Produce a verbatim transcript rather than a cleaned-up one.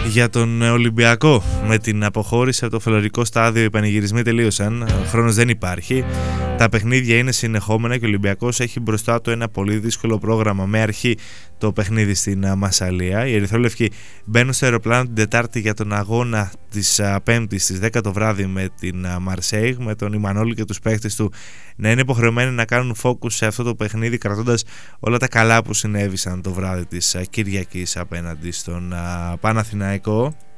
Για τον Ολυμπιακό, με την αποχώρηση από το φελωρικό στάδιο, οι πανηγυρισμοί τελείωσαν. Ο χρόνος δεν υπάρχει. Τα παιχνίδια είναι συνεχόμενα και ο Ολυμπιακός έχει μπροστά του ένα πολύ δύσκολο πρόγραμμα, με αρχή το παιχνίδι στην Μασσαλία. Οι ερυθρόλευκοι μπαίνουν στο αεροπλάνο την Τετάρτη για τον αγώνα της Πέμπτης στις δέκα το βράδυ με την Μαρσέιγ, με τον Ιμανόλη και τους παίχτες του να είναι υποχρεωμένοι να κάνουν focus σε αυτό το παιχνίδι, κρατώντας όλα τα καλά που συνέβησαν το βράδυ της Κυριακής απέναντι στον Παναθηναϊκό.